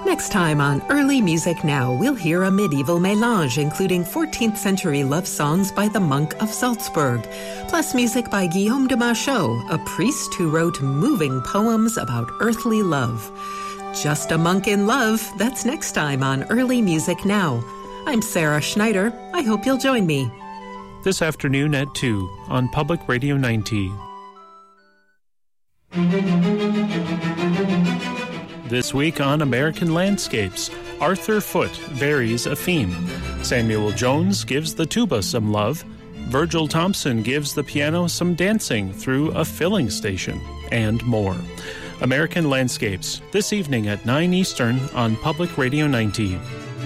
Next time on Early Music Now, we'll hear a medieval mélange including 14th century love songs by the Monk of Salzburg, plus music by Guillaume de Machaut, a priest who wrote moving poems about earthly love. Just a Monk in Love, that's next time on Early Music Now. I'm Sarah Schneider. I hope you'll join me. This afternoon at 2 on Public Radio 90. This week on American Landscapes, Arthur Foote varies a theme. Samuel Jones gives the tuba some love. Virgil Thompson gives the piano some dancing through a filling station, and more. American Landscapes, this evening at 9 Eastern on Public Radio 90.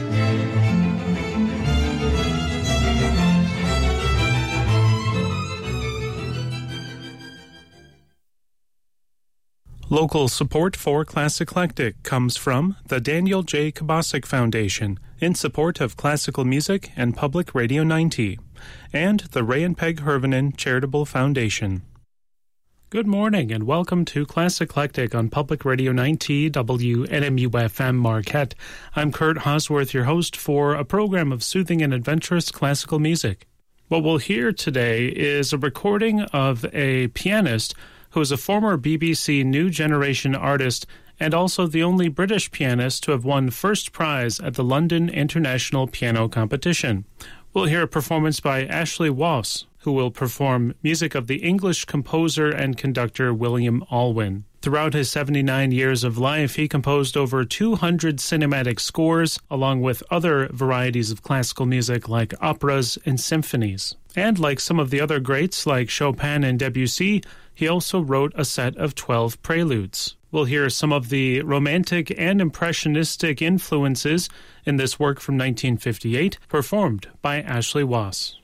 Local support for Class Eclectic comes from the Daniel J. Kabasic Foundation in support of classical music and Public Radio 90, and the Ray and Peg Hervenen Charitable Foundation. Good morning and welcome to Class Eclectic on Public Radio 90 WNMU-FM Marquette. I'm Kurt Hosworth, your host for a program of soothing and adventurous classical music. What we'll hear today is a recording of a pianist who is a former BBC New Generation artist and also the only British pianist to have won first prize at the London International Piano Competition. We'll hear a performance by Ashley Wass, who will perform music of the English composer and conductor William Alwyn. Throughout his 79 years of life, he composed over 200 cinematic scores, along with other varieties of classical music like operas and symphonies. And like some of the other greats like Chopin and Debussy, he also wrote a set of 12 preludes. We'll hear some of the romantic and impressionistic influences in this work from 1958, performed by Ashley Wass.